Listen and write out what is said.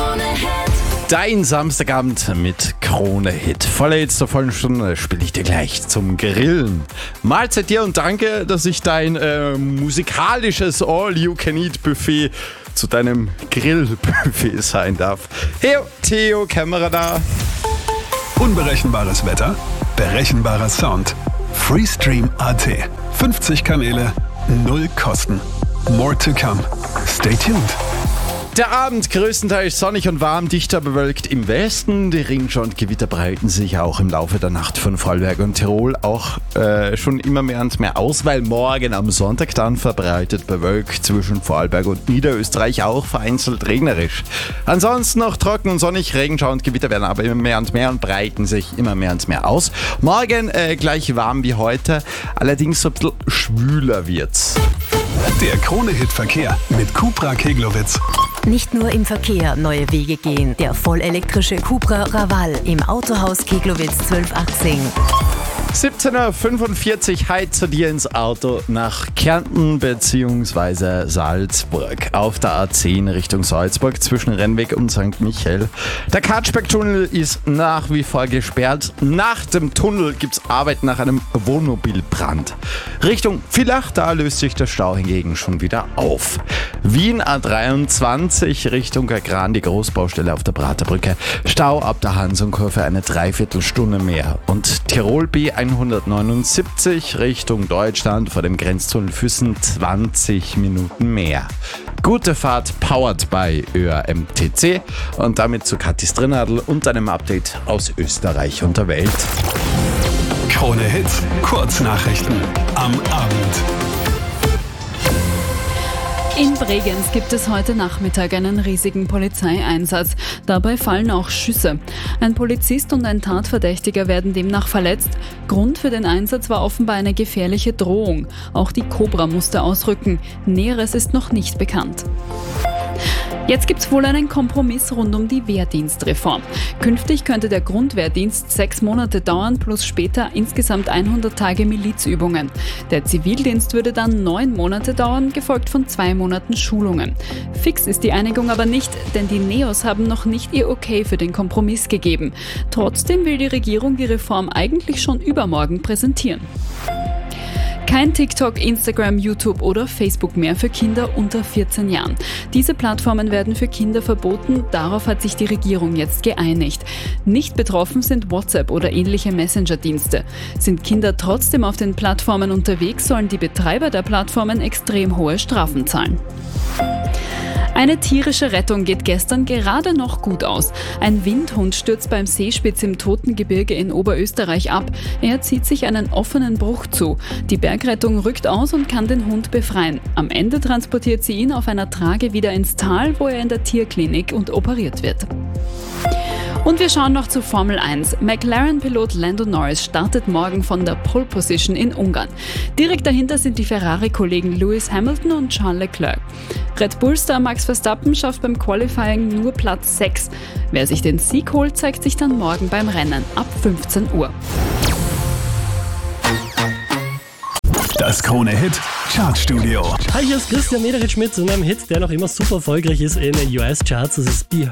Dein Samstagabend mit Krone Hit. Voller Hits der vollen Stunde spiele ich dir gleich zum Grillen. Mahlzeit dir und danke, dass ich dein musikalisches All-You-Can-Eat-Buffet zu deinem Grillbuffet sein darf. Hey, Theo, Kamera da. Unberechenbares Wetter, berechenbarer Sound. Freestream.at. 50 Kanäle, 0 Kosten. More to come. Stay tuned. Der Abend größtenteils sonnig und warm, dichter bewölkt im Westen. Die Regenschauer und Gewitter breiten sich auch im Laufe der Nacht von Vorarlberg und Tirol auch schon immer mehr und mehr aus, weil morgen am Sonntag dann verbreitet bewölkt zwischen Vorarlberg und Niederösterreich auch vereinzelt regnerisch. Ansonsten noch trocken und sonnig, Regenschauer und Gewitter werden aber immer mehr und breiten sich immer mehr und mehr aus. Morgen gleich warm wie heute, allerdings so ein bisschen schwüler wird's. Der Krone-Hit-Verkehr mit Cupra Keglowitz. Nicht nur im Verkehr neue Wege gehen. Der vollelektrische Cupra Raval im Autohaus Keglowitz 1218. 17.45 Uhr, heute zu dir ins Auto nach Kärnten bzw. Salzburg. Auf der A10 Richtung Salzburg zwischen Rennweg und St. Michael. Der Katschberg-Tunnel ist nach wie vor gesperrt. Nach dem Tunnel gibt es Arbeit nach einem Wohnmobilbrand. Richtung Villach, da löst sich der Stau hingegen schon wieder auf. Wien A23 Richtung Gran, die Großbaustelle auf der Praterbrücke. Stau ab der Hansonkurve eine Dreiviertelstunde mehr. Und Tirol B179 Richtung Deutschland vor dem Grenztunnel Füssen 20 Minuten mehr. Gute Fahrt, powered by ÖAMTC und damit zu Kathis Drinadl und einem Update aus Österreich und der Welt. Krone Hits, Kurznachrichten am Abend. In Bregenz gibt es heute Nachmittag einen riesigen Polizeieinsatz. Dabei fallen auch Schüsse. Ein Polizist und ein Tatverdächtiger werden demnach verletzt. Grund für den Einsatz war offenbar eine gefährliche Drohung. Auch die Cobra musste ausrücken. Näheres ist noch nicht bekannt. Jetzt gibt's wohl einen Kompromiss rund um die Wehrdienstreform. Künftig könnte der Grundwehrdienst 6 Monate dauern plus später insgesamt 100 Tage Milizübungen. Der Zivildienst würde dann 9 Monate dauern, gefolgt von 2 Monaten Schulungen. Fix ist die Einigung aber nicht, denn die Neos haben noch nicht ihr Okay für den Kompromiss gegeben. Trotzdem will die Regierung die Reform eigentlich schon übermorgen präsentieren. Kein TikTok, Instagram, YouTube oder Facebook mehr für Kinder unter 14 Jahren. Diese Plattformen werden für Kinder verboten, darauf hat sich die Regierung jetzt geeinigt. Nicht betroffen sind WhatsApp oder ähnliche Messenger-Dienste. Sind Kinder trotzdem auf den Plattformen unterwegs, sollen die Betreiber der Plattformen extrem hohe Strafen zahlen. Eine tierische Rettung geht gestern gerade noch gut aus. Ein Windhund stürzt beim Seespitz im Totengebirge in Oberösterreich ab. Er zieht sich einen offenen Bruch zu. Die Bergrettung rückt aus und kann den Hund befreien. Am Ende transportiert sie ihn auf einer Trage wieder ins Tal, wo er in der Tierklinik und operiert wird. Und wir schauen noch zu Formel 1. McLaren-Pilot Lando Norris startet morgen von der Pole Position in Ungarn. Direkt dahinter sind die Ferrari-Kollegen Lewis Hamilton und Charles Leclerc. Red Bull-Star Max Verstappen schafft beim Qualifying nur Platz 6. Wer sich den Sieg holt, zeigt sich dann morgen beim Rennen ab 15 Uhr. Das Krone Hit Chartstudio. Hi, hier ist Christian Mederich mit einem Hit, der noch immer super erfolgreich ist in den US-Charts. Das ist Be